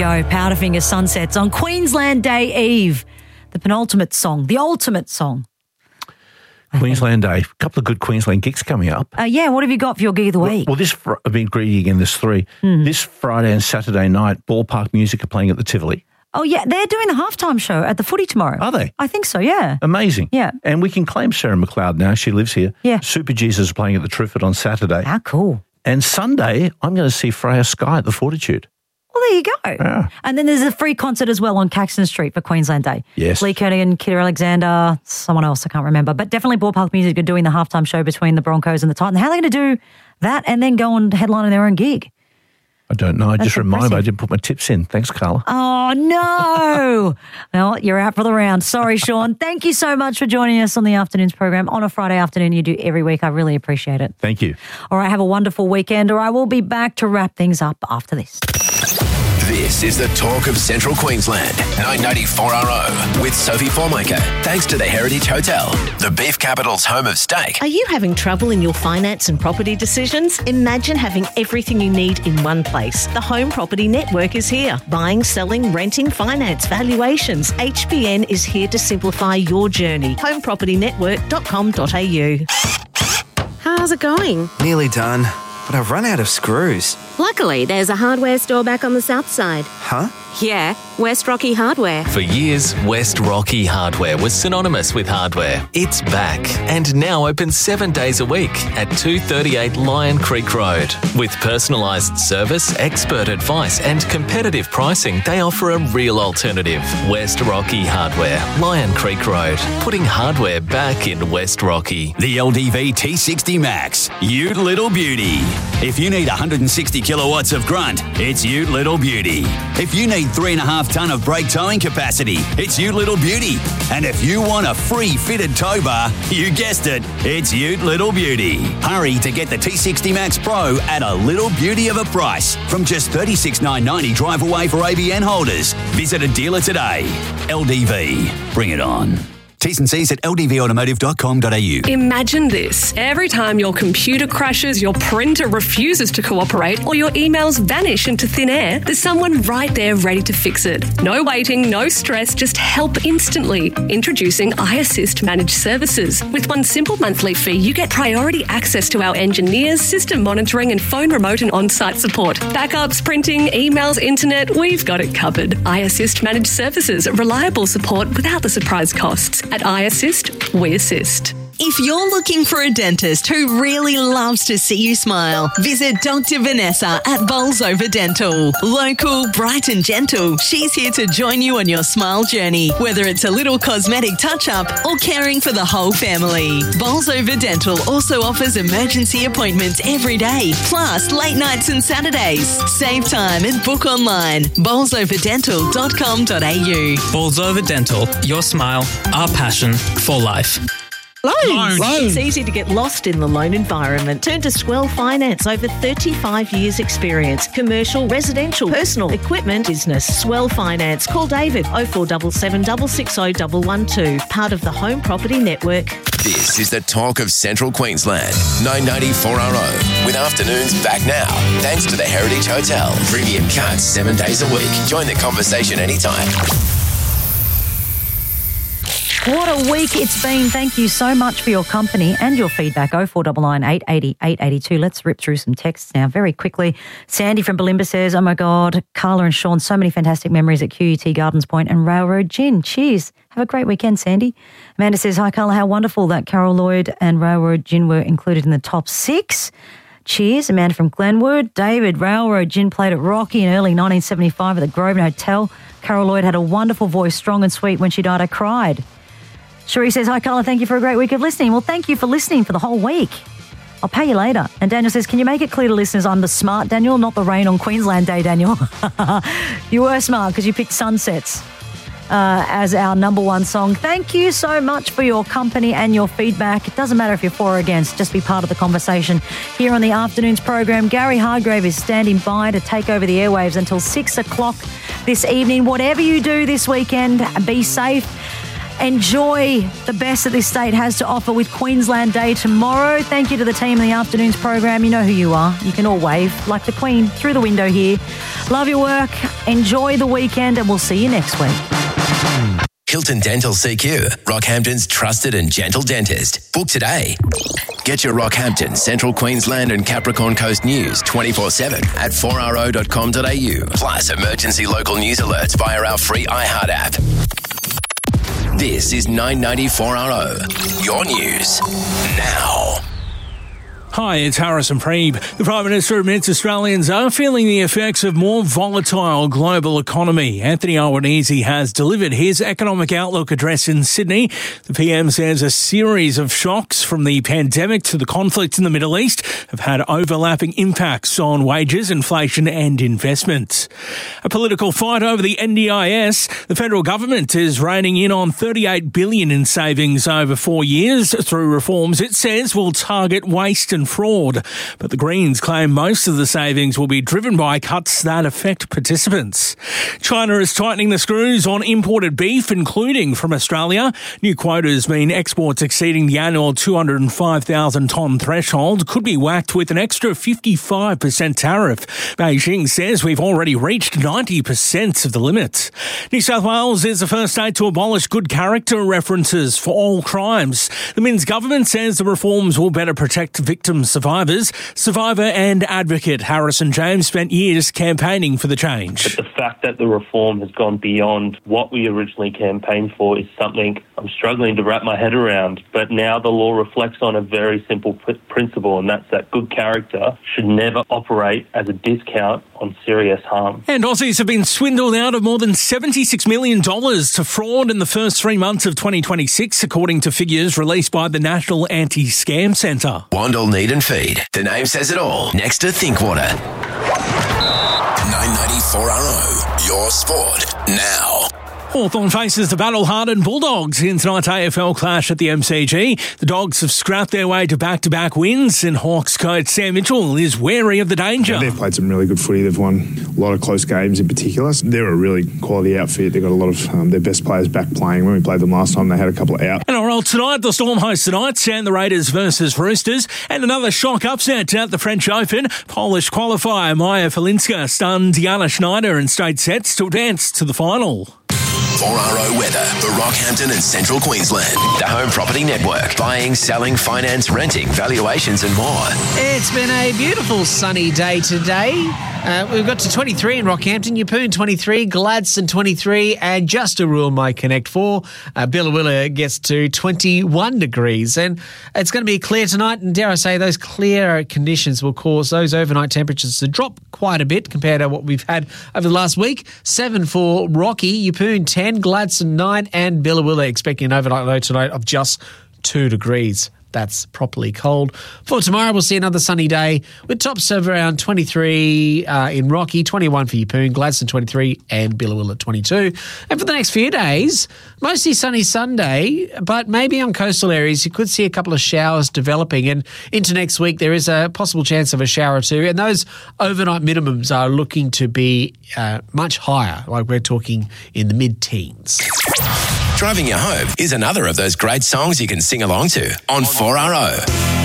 go. Powderfinger Sunsets on Queensland Day Eve. The penultimate song, the ultimate song. Queensland Day. A couple of good Queensland gigs coming up. Yeah, what have you got for your gig of the week? Well, I've been greedy again, there's three. This Friday and Saturday night, Ballpark Music are playing at the Tivoli. Oh, yeah, they're doing the halftime show at the footy tomorrow. Are they? I think so, yeah. Amazing. Yeah. And we can claim Sarah McLeod now. She lives here. Yeah. Super Jesus is playing at the Trifford on Saturday. How cool. And Sunday, I'm going to see Freya Sky at the Fortitude. Well, there you go. Yeah. And then there's a free concert as well on Caxton Street for Queensland Day. Yes. Lee Kernigan, Kidder Alexander, someone else, I can't remember. But definitely Ballpark Music are doing the halftime show between the Broncos and the Titans. How are they going to do that and then go and headline their own gig? I don't know. I That's just reminded me I impressive. didn't put my tips in. Thanks, Carla. Oh, no. Well, you're out for the round. Sorry, Sean. Thank you so much for joining us on the afternoons program on a Friday afternoon. You do every week. I really appreciate it. Thank you. All right, have a wonderful weekend, or I will be back to wrap things up after this. This is the talk of Central Queensland. 994RO with Sophie Formaker. Thanks to the Heritage Hotel, the beef capital's home of steak. Are you having trouble in your finance and property decisions? Imagine having everything you need in one place. The Home Property Network is here. Buying, selling, renting, finance, valuations. HPN is here to simplify your journey. homepropertynetwork.com.au. How's it going? Nearly done, but I've run out of screws. Luckily, there's a hardware store back on the south side. Huh? Yeah, West Rocky Hardware. For years, West Rocky Hardware was synonymous with hardware. It's back and now open 7 days a week at 238 Lion Creek Road. With personalised service, expert advice and competitive pricing, they offer a real alternative. West Rocky Hardware, Lion Creek Road, putting hardware back in West Rocky. The LDV T60 Max, Ute Little Beauty. If you need 160 kilowatts of grunt, it's Ute Little Beauty. If you need 3.5 tonne of brake towing capacity, it's Ute Little Beauty. And if you want a free fitted tow bar, you guessed it, it's Ute Little Beauty. Hurry to get the T60 Max Pro at a little beauty of a price from just $36,990 drive away for ABN holders. Visit a dealer today. LDV, bring it on. T's and C's at ldvautomotive.com.au. Imagine this. Every time your computer crashes, your printer refuses to cooperate, or your emails vanish into thin air, there's someone right there ready to fix it. No waiting, no stress, just help instantly. Introducing iAssist Managed Services. With one simple monthly fee, you get priority access to our engineers, system monitoring, and phone remote and on-site support. Backups, printing, emails, internet, we've got it covered. iAssist Managed Services. Reliable support without the surprise costs. At iAssist, we assist. If you're looking for a dentist who really loves to see you smile, visit Dr. Vanessa at Bolsover Dental. Local, bright and gentle, she's here to join you on your smile journey, whether it's a little cosmetic touch-up or caring for the whole family. Bolsover Dental also offers emergency appointments every day, plus late nights and Saturdays. Save time and book online. bolsoverdental.com.au. Bolsover Dental, your smile, our passion for life. Loans. It's easy to get lost in the loan environment. Turn to Swell Finance. Over 35 years experience. Commercial, residential, personal, equipment, business. Swell Finance. Call David 0477 660 112. Part of the Home Property Network. This is the talk of Central Queensland. 994RO with afternoons back now. Thanks to the Heritage Hotel. Premium cuts 7 days a week. Join the conversation anytime. What a week it's been. Thank you so much for your company and your feedback. 0499 880 882. Let's rip through some texts now very quickly. Sandy from Bulimba says, oh my God, Carla and Sean, so many fantastic memories at QUT Gardens Point and Railroad Gin. Cheers. Have a great weekend, Sandy. Amanda says, hi Carla, how wonderful that Carol Lloyd and Railroad Gin were included in the top 6. Cheers. Amanda from Glenwood. David, Railroad Gin played at Rocky in early 1975 at the Grosvenor Hotel. Carol Lloyd had a wonderful voice, strong and sweet. When she died, I cried. Cherie says, hi, Carla, thank you for a great week of listening. Well, thank you for listening for the whole week. I'll pay you later. And Daniel says, can you make it clear to listeners I'm the smart Daniel, not the rain on Queensland Day, Daniel? You were smart because you picked Sunsets as our number one song. Thank you so much for your company and your feedback. It doesn't matter if you're for or against, just be part of the conversation. Here on the afternoon's program, Gary Hargrave is standing by to take over the airwaves until 6 o'clock this evening. Whatever you do this weekend, be safe. Enjoy the best that this state has to offer with Queensland Day tomorrow. Thank you to the team in the afternoon's program. You know who you are. You can all wave like the Queen through the window here. Love your work. Enjoy the weekend, and we'll see you next week. Hilton Dental CQ, Rockhampton's trusted and gentle dentist. Book today. Get your Rockhampton, Central Queensland and Capricorn Coast news 24/7 at 4RO.com.au. Plus emergency local news alerts via our free iHeart app. This is 994RO. Your news now. Hi, it's Harrison Preeb. The Prime Minister admits Australians are feeling the effects of more volatile global economy. Anthony Albanese has delivered his economic outlook address in Sydney. The PM says a series of shocks from the pandemic to the conflict in the Middle East have had overlapping impacts on wages, inflation and investment. A political fight over the NDIS. The federal government is reining in on $38 billion in savings over 4 years through reforms it says will target waste and fraud. But the Greens claim most of the savings will be driven by cuts that affect participants. China is tightening the screws on imported beef, including from Australia. New quotas mean exports exceeding the annual 205,000 tonne threshold could be whacked with an extra 55% tariff. Beijing says we've already reached 90% of the limit. New South Wales is the first state to abolish good character references for all crimes. The Minns government says the reforms will better protect victim survivors. Survivor and advocate Harrison James spent years campaigning for the change. But the fact that the reform has gone beyond what we originally campaigned for is something I'm struggling to wrap my head around. But now the law reflects on a very simple principle, and that's that good character should never operate as a discount on serious harm. And Aussies have been swindled out of more than $76 million to fraud in the first 3 months of 2026, according to figures released by the National Anti-Scam Centre. Wandle Need and Feed. The name says it all. Next to Thinkwater. 994RO. Your sport now. Hawthorn faces the battle-hardened Bulldogs in tonight's AFL clash at the MCG. The Dogs have scrapped their way to back-to-back wins, and Hawks coach Sam Mitchell is wary of the danger. They've played some really good footy. They've won a lot of close games in particular. They're a really quality outfit. They've got a lot of their best players back playing. When we played them last time, they had a couple out. NRL tonight, the Storm host the Knights and the Raiders versus Roosters. And another shock upset at the French Open. Polish qualifier Maya Falinska stunned Diana Schneider in straight sets to advance to the final. 4RO weather for Rockhampton and Central Queensland. The Home Property Network. Buying, selling, finance, renting, valuations and more. It's been a beautiful sunny day today. We've got to 23 in Rockhampton, Yeppoon 23, Gladstone 23, and just a rule might connect 4. Billawilla gets to 21 degrees. And it's going to be clear tonight, and dare I say, those clear conditions will cause those overnight temperatures to drop quite a bit compared to what we've had over the last week. 7 for Rocky, Yeppoon 10, Gladstone 9, and Billawilla expecting an overnight low tonight of just 2 degrees. That's properly cold. For tomorrow, we'll see another sunny day with tops of around 23 in Rocky, 21 for Yeppoon, Gladstone 23 and Billawilla 22. And for the next few days, mostly sunny Sunday, but maybe on coastal areas you could see a couple of showers developing. And into next week, there is a possible chance of a shower or two. And those overnight minimums are looking to be much higher, like we're talking in the mid-teens. Driving you home is another of those great songs you can sing along to on 4RO.